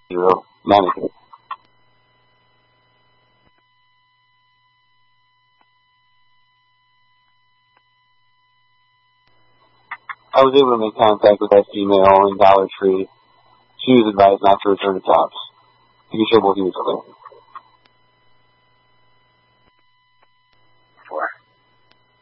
manicure. I was able to make contact with that female in Dollar Tree. She was advised not to return to Tops. You can show both of you clear.